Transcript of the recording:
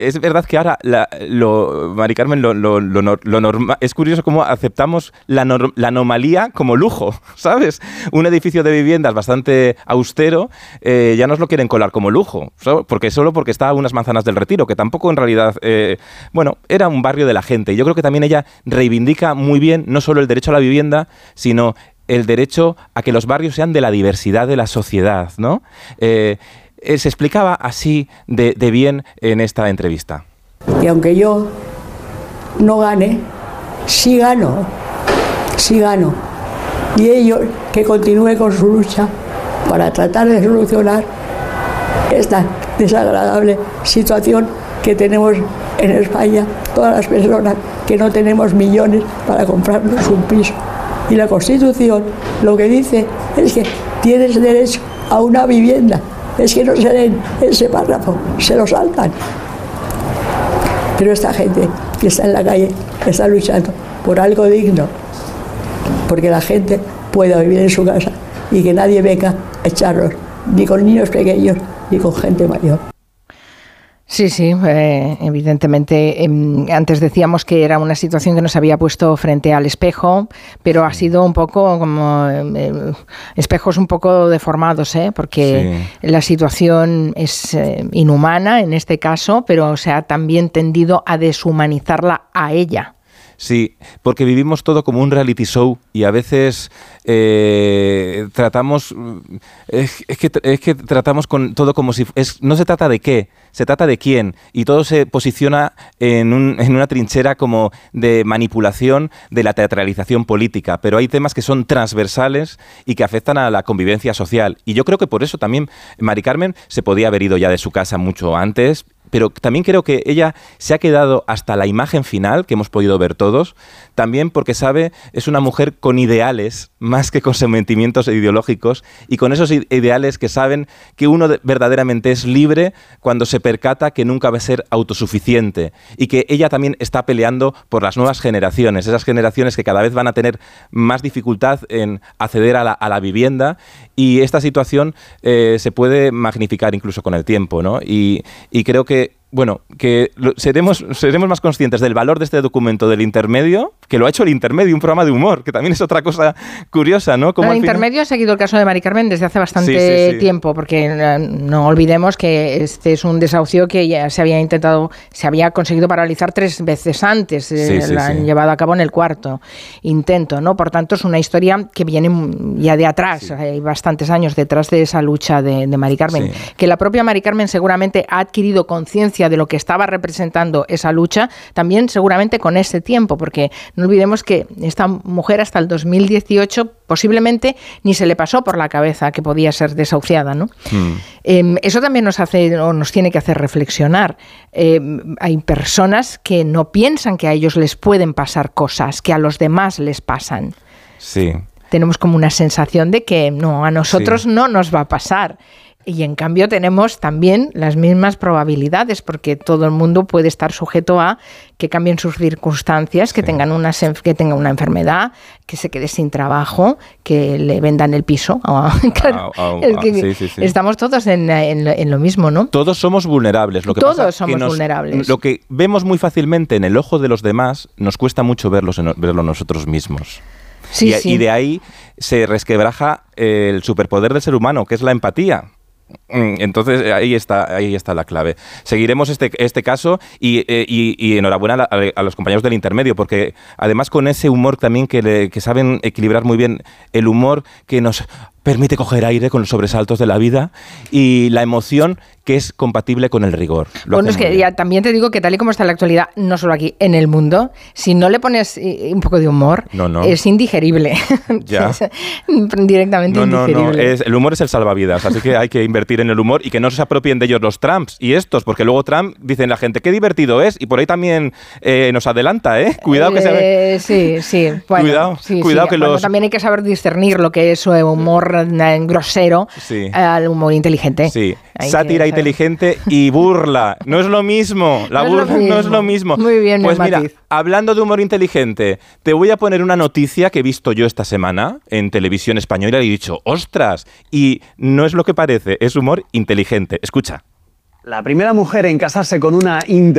es verdad que ahora, Mari Carmen, lo normal, es curioso cómo aceptamos la anomalía como lujo, ¿sabes? Un edificio de viviendas bastante austero, ya nos lo quieren colar como lujo, ¿sabes? Solo porque está a unas manzanas del Retiro, que tampoco en realidad, era un barrio de la gente. Y yo creo que también ella reivindica muy bien no solo el derecho a la vivienda, sino el derecho a que los barrios sean de la diversidad de la sociedad, ¿no? Se explicaba así de bien en esta entrevista. Y aunque yo no gane, sí gano. Y ellos que continúen con su lucha para tratar de solucionar esta desagradable situación que tenemos en España, todas las personas que no tenemos millones para comprarnos un piso. Y la Constitución lo que dice es que tienes derecho a una vivienda. Es que no se leen ese párrafo, se lo saltan. Pero esta gente que está en la calle está luchando por algo digno, porque la gente pueda vivir en su casa y que nadie venga a echarlos, ni con niños pequeños, ni con gente mayor. Sí, evidentemente. Antes decíamos que era una situación que nos había puesto frente al espejo, pero ha sido un poco como espejos un poco deformados, porque la situación es inhumana en este caso, pero se ha también tendido a deshumanizarla a ella. Sí, porque vivimos todo como un reality show y a veces tratamos tratamos con todo como si no se trata de qué, se trata de quién, y todo se posiciona en una trinchera como de manipulación de la teatralización política, pero hay temas que son transversales y que afectan a la convivencia social, y yo creo que por eso también Mari Carmen se podía haber ido ya de su casa mucho antes, pero también creo que ella se ha quedado hasta la imagen final que hemos podido ver todos, también porque es una mujer con ideales más que con sentimientos ideológicos, y con esos ideales que saben que uno verdaderamente es libre cuando se percata que nunca va a ser autosuficiente, y que ella también está peleando por las nuevas generaciones, esas generaciones que cada vez van a tener más dificultad en acceder a la vivienda, y esta situación se puede magnificar incluso con el tiempo, ¿no? Y creo que seremos más conscientes del valor de este documento del Intermedio, que lo ha hecho el Intermedio, un programa de humor, que también es otra cosa curiosa, ¿no? Como el Intermedio ha seguido el caso de Mari Carmen desde hace bastante tiempo, porque no olvidemos que este es un desahucio que ya se había conseguido paralizar 3 veces antes, han llevado a cabo en el 4º intento, ¿no? Por tanto, es una historia que viene ya de atrás, hay bastantes años detrás de esa lucha de Mari Carmen, que la propia Mari Carmen seguramente ha adquirido conciencia de lo que estaba representando esa lucha, también seguramente con ese tiempo, porque no olvidemos que esta mujer hasta el 2018 posiblemente ni se le pasó por la cabeza que podía ser desahuciada, ¿no? Eso también nos tiene que hacer reflexionar. Hay personas que no piensan que a ellos les pueden pasar cosas, que a los demás les pasan. Sí. Tenemos como una sensación de que no, a nosotros no nos va a pasar. Y en cambio tenemos también las mismas probabilidades, porque todo el mundo puede estar sujeto a que cambien sus circunstancias, que tenga una enfermedad, que se quede sin trabajo, que le vendan el piso. Estamos todos en lo mismo, ¿no? Todos somos vulnerables. Todos somos vulnerables. Lo que vemos muy fácilmente en el ojo de los demás, nos cuesta mucho verlo nosotros mismos. Y de ahí se resquebraja el superpoder del ser humano, que es la empatía. Entonces ahí está la clave. Seguiremos este caso y enhorabuena a los compañeros del Intermedio, porque además con ese humor también que saben equilibrar muy bien el humor que nos permite coger aire con los sobresaltos de la vida y la emoción que es compatible con el rigor. Bueno, es que ya también te digo que tal y como está la actualidad, no solo aquí, en el mundo, si no le pones un poco de humor, es indigerible. Ya. Es directamente indigerible. El humor es el salvavidas, así que hay que invertir en el humor y que no se apropien de ellos los Trumps y estos, porque luego Trump, dicen la gente, qué divertido es, y por ahí también nos adelanta, ¿eh? Cuidado que se ve. Sí. Bueno, cuidado que los... También hay que saber discernir lo que es humor grosero al humor inteligente. Sí, sátira inteligente y burla. No es lo mismo. La burla no es lo mismo. Muy bien, pues mira, hablando de humor inteligente, te voy a poner una noticia que he visto yo esta semana en televisión española y he dicho, ¡ostras! Y no es lo que parece, es humor inteligente. Escucha. La primera mujer en casarse con una